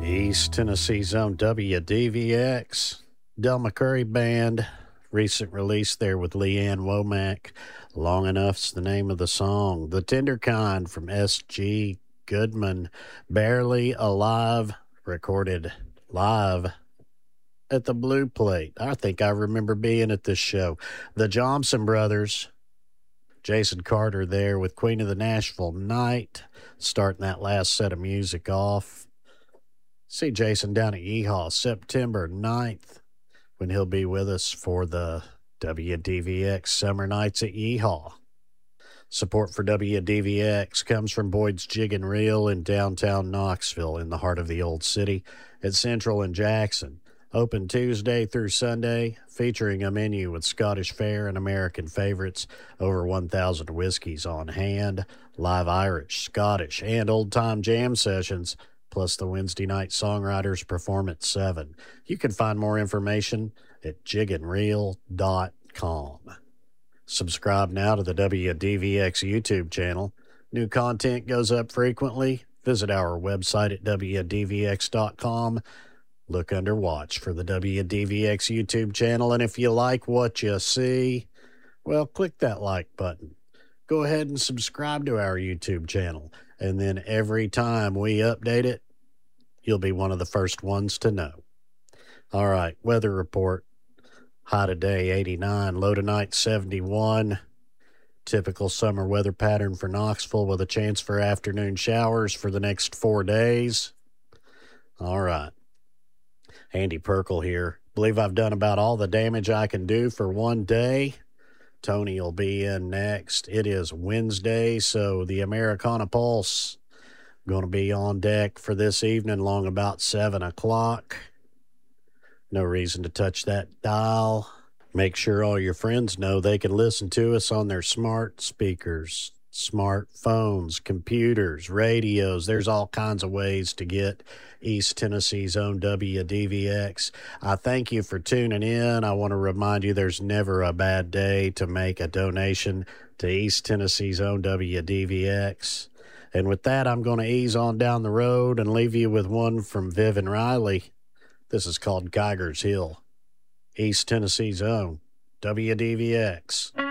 East Tennessee's own WDVX, Del McCurry Band, recent release there with Leanne Womack. Long Enough's the name of the song. The Tender Kind from S.G. Goodman, Barely Alive, recorded live at the Blue Plate. I think I remember being at this show. The Johnson Brothers, Jason Carter there with Queen of the Nashville Night, starting that last set of music off. See Jason down at Yeehaw September 9th when he'll be with us for the WDVX Summer Nights at Yeehaw. Support for WDVX comes from Boyd's Jig and Reel in downtown Knoxville in the heart of the old city at Central and Jackson. Open Tuesday through Sunday, featuring a menu with Scottish fare and American favorites, over 1,000 whiskeys on hand, live Irish, Scottish, and old-time jam sessions, plus the Wednesday night songwriters perform at 7. You can find more information at jigandreel.com. Subscribe now to the WDVX YouTube channel. New content goes up frequently. Visit our website at WDVX.com. Look under Watch for the WDVX YouTube channel, and if you like what you see, well, click that like button. Go ahead and subscribe to our YouTube channel, and then every time we update it, you'll be one of the first ones to know. All right, weather report. High today, 89. Low tonight, 71. Typical summer weather pattern for Knoxville with a chance for afternoon showers for the next 4 days. All right. Andy Perkle here. Believe I've done about all the damage I can do for one day. Tony will be in next. It is Wednesday, so the Americana Pulse going to be on deck for this evening long about 7 o'clock. No reason to touch that dial. Make sure all your friends know they can listen to us on their smart speakers, smartphones, computers, radios. There's all kinds of ways to get East Tennessee's own WDVX. I thank you for tuning in. I want to remind you there's never a bad day to make a donation to East Tennessee's own WDVX. And with that, I'm going to ease on down the road and leave you with one from Viv and Riley. This is called Geiger's Hill, East Tennessee's own WDVX.